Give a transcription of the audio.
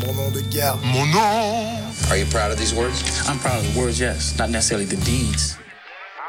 mon nom de guerre. Mon nom. Are you proud of these words? I'm proud of the words, yes. Not necessarily the deeds.